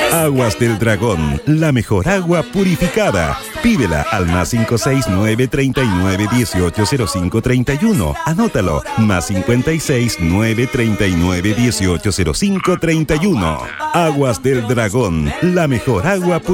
Aguas del Dragón, la mejor agua purificada. Pídela al más 569-3918-0531. Anótalo, más 569-3918-0531. Aguas del Dragón, la mejor agua purificada.